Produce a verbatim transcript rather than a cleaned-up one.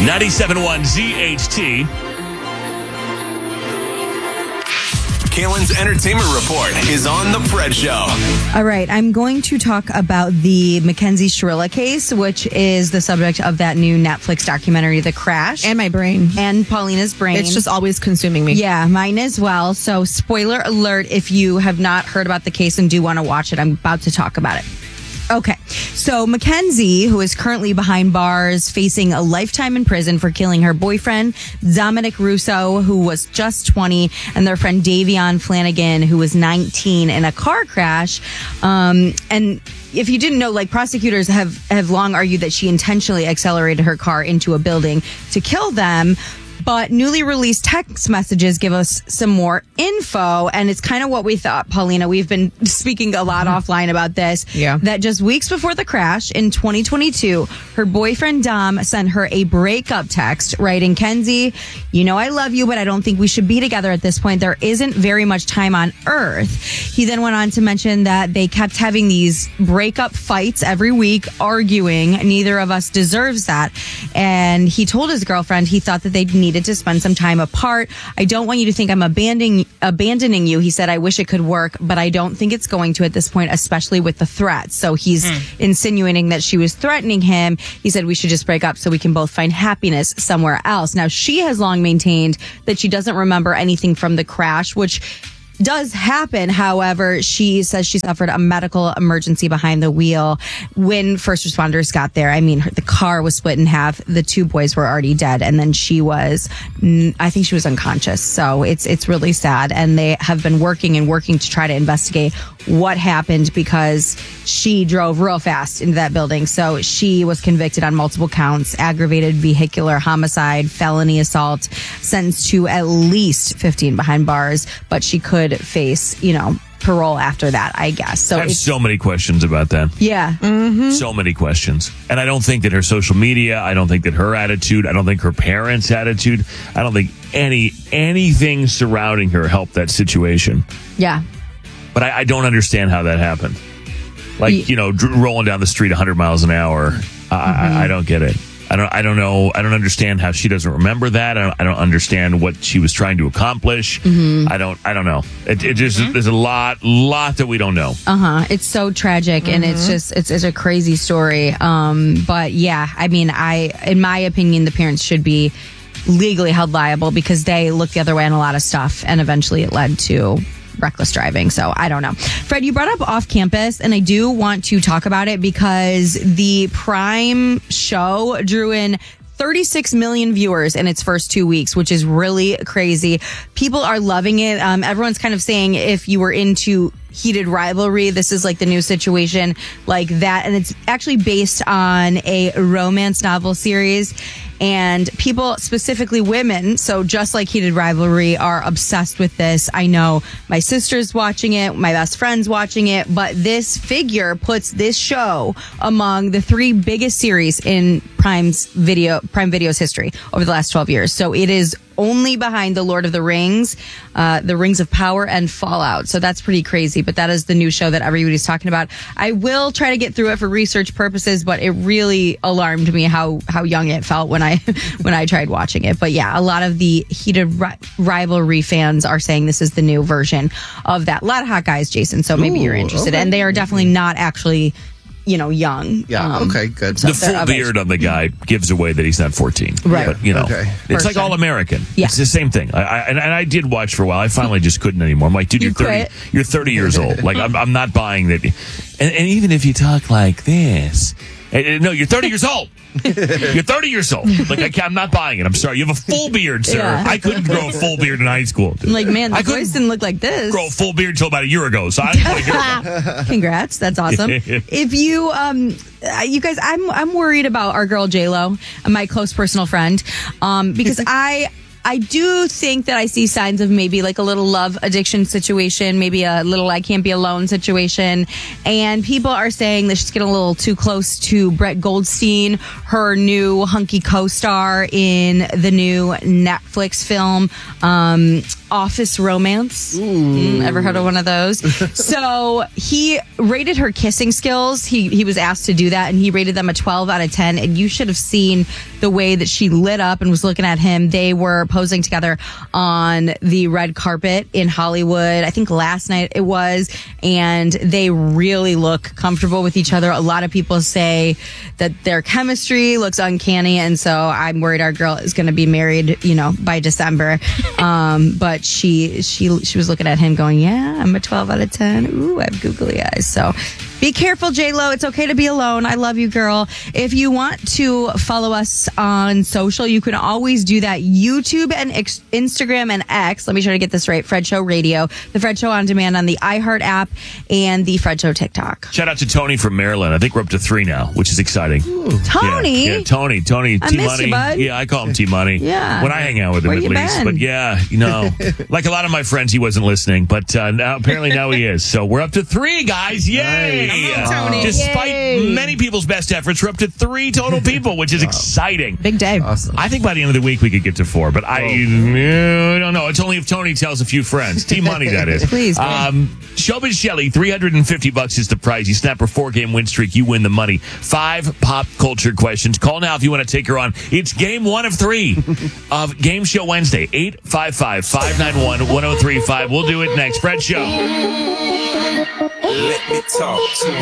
ninety-seven point one Z H T. Kaylin's Entertainment Report is on The Fred Show. All right, I'm going to talk about the Mackenzie Shirilla case, which is the subject of that new Netflix documentary, The Crash. And my brain. And Paulina's brain. It's just always consuming me. Yeah, mine as well. So spoiler alert, if you have not heard about the case and do want to watch it, I'm about to talk about it. Okay, so Mackenzie, who is currently behind bars, facing a lifetime in prison for killing her boyfriend, Dominic Russo, who was just twenty, and their friend Davion Flanagan, who was nineteen, in a car crash. Um, and if you didn't know, like, prosecutors have, have long argued that she intentionally accelerated her car into a building to kill them. But newly released text messages give us some more info, and it's kind of what we thought, Paulina. We've been speaking a lot mm-hmm. offline about this. Yeah. That just weeks before the crash in twenty twenty-two, her boyfriend Dom sent her a breakup text writing, "Kenzie, you know I love you, but I don't think we should be together at this point. There isn't very much time on Earth." He then went on to mention that they kept having these breakup fights every week, arguing. Neither of us deserves that. And he told his girlfriend he thought that they needed to spend some time apart. "I don't want you to think I'm abandoning abandoning you," he said. "I wish it could work, but I don't think it's going to at this point, especially with the threats." So he's mm. insinuating that she was threatening him. He said, "We should just break up so we can both find happiness somewhere else." Now, she has long maintained that she doesn't remember anything from the crash, which does happen. However, she says she suffered a medical emergency behind the wheel when first responders got there. I mean, her, the car was split in half. The two boys were already dead, and then she was, I think she was unconscious. So it's it's really sad, and they have been working and working to try to investigate what happened because she drove real fast into that building. So she was convicted on multiple counts: aggravated vehicular homicide, felony assault, sentenced to at least fifteen behind bars, but she could face, you know, parole after that, I guess. So I have it's, so many questions about that. Yeah. Mm-hmm. So many questions. And I don't think that her social media, I don't think that her attitude, I don't think her parents' attitude, I don't think any anything surrounding her helped that situation. Yeah. But I, I don't understand how that happened. Like, you, you know, dr- rolling down the street one hundred miles an hour. Mm-hmm. I, I, I don't get it. I don't. I don't know. I don't understand how she doesn't remember that. I don't, I don't understand what she was trying to accomplish. Mm-hmm. I don't. I don't know. It, it just mm-hmm. there's a lot, lot that we don't know. Uh huh. It's so tragic, mm-hmm. and it's just it's it's a crazy story. Um, but yeah, I mean, I in my opinion, the parents should be legally held liable because they looked the other way on a lot of stuff, and eventually it led to reckless driving. So I don't know. Fred, you brought up Off Campus, and I do want to talk about it because the Prime show drew in thirty-six million viewers in its first two weeks, which is really crazy. People are loving it. Um, everyone's kind of saying if you were into heated rivalry, this is like the new situation like that. And it's actually based on a romance novel series. And people, specifically women, so just like Heated Rivalry, are obsessed with this. I know my sister's watching it, my best friend's watching it, but this figure puts this show among the three biggest series in Prime's video, Prime Video's history over the last twelve years. So it is only behind The Lord of the Rings, uh, The Rings of Power, and Fallout. So that's pretty crazy, but that is the new show that everybody's talking about. I will try to get through it for research purposes, but it really alarmed me how, how young it felt when I when I tried watching it. But yeah, a lot of the Heated ri- Rivalry fans are saying this is the new version of that. A lot of hot guys, Jason, so maybe Ooh, you're interested. Okay. And they are definitely not actually, you know, young. Yeah, um, okay, good. So the full beard on the guy gives away that he's not fourteen. Right. But, you know, okay. it's like All American. Yeah. It's the same thing. I, I, and, and I did watch for a while. I finally just couldn't anymore. I'm like, dude, You you're thirty. quit? You're thirty years old. Like, I'm, I'm not buying that. And, and even if you talk like this, and, and, no, you're thirty years old. You're thirty years old. Like, I can't, I'm not buying it. I'm sorry. You have a full beard, sir. Yeah. I couldn't grow a full beard in high school. I'm like, man, the I voice didn't look like this. grow a full beard until about a year ago, so I didn't want to hear about it. Congrats, that's awesome. If you, um, uh, you guys, I'm I'm worried about our girl J Lo, my close personal friend, um, because I. I do think that I see signs of maybe like a little love addiction situation, maybe a little I can't be alone situation. And people are saying that she's getting a little too close to Brett Goldstein, her new hunky co-star in the new Netflix film, um, Office Romance. Mm, ever heard of one of those? So he rated her kissing skills. He he was asked to do that, and he rated them a twelve out of ten. And you should have seen the way that she lit up and was looking at him. They were posing together on the red carpet in Hollywood. I think last night it was, and they really look comfortable with each other. A lot of people say that their chemistry looks uncanny, and so I'm worried our girl is going to be married, you know, by December. Um, but she she she was looking at him going, yeah, I'm a twelve out of ten. Ooh, I have googly eyes. So be careful, J-Lo. It's okay to be alone. I love you, girl. If you want to follow us on social, you can always do that. YouTube and X- Instagram and X. Let me try to get this right. Fred Show Radio, the Fred Show On Demand on the iHeart app, and the Fred Show TikTok. Shout out to Tony from Maryland. I think we're up to three now, which is exciting. Ooh. Tony? Yeah, yeah, Tony. Tony. I T miss Money. you, bud. Yeah, I call him T Money. Yeah. When I hang out with him, Where at you least. been? But yeah, you know, like a lot of my friends, he wasn't listening, but uh, now apparently now he is. So we're up to three, guys. Yay! Come on, Tony. Despite Yay. many people's best efforts, we're up to three total people, which is exciting. Big day. Awesome. I think by the end of the week we could get to four, but I, I don't know. It's only if Tony tells a few friends. Team Money, that is. Please. Um, Showbiz Shelley, three hundred fifty bucks is the prize. You snap her four-game win streak, you win the money. Five pop culture questions. Call now if you want to take her on. It's game one of three of Game Show Wednesday. eight five five, five nine one, one oh three five. We'll do it next. Fred Show. Let me talk to